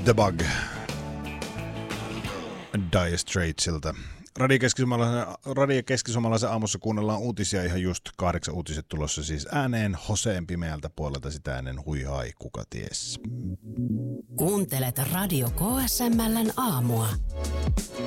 The Bug Dire Straitsilta. Radio Keski-Suomalaisen aamussa kuunnellaan uutisia ihan just 8 uutiset tulossa siis ääneen Hoseen pimeältä puolelta, sitä ennen hui hai, kuka ties. Kuuntelet Radio KSML:n aamua.